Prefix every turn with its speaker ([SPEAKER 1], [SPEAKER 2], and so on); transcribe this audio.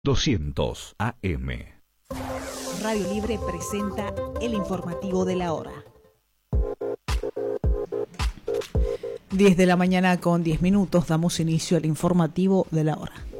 [SPEAKER 1] 200 AM.
[SPEAKER 2] Radio Libre presenta el informativo de la hora. 10 de la mañana con 10 minutos damos inicio al informativo de la hora.